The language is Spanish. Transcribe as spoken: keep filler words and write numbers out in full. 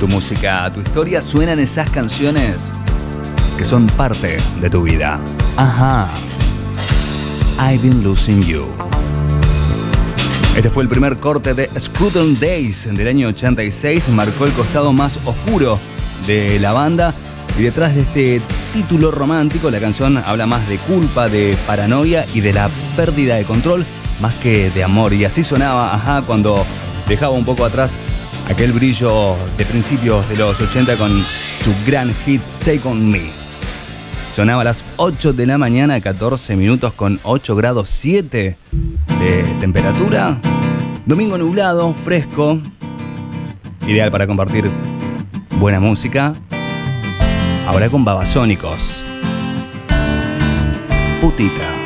tu música, tu historia, suenan esas canciones que son parte de tu vida. Ajá. I've Been Losing You. Este fue el primer corte de Scruton Days del año ochenta y seis. Marcó el costado más oscuro de la banda. Y detrás de este título romántico, la canción habla más de culpa, de paranoia y de la pérdida de control, más que de amor. Y así sonaba, ajá, cuando dejaba un poco atrás aquel brillo de principios de los ochenta con su gran hit Take On Me. Sonaba a las ocho de la mañana, catorce minutos, con ocho grados siete de temperatura. Domingo nublado, fresco, ideal para compartir buena música. Ahora con Babasónicos. Putita.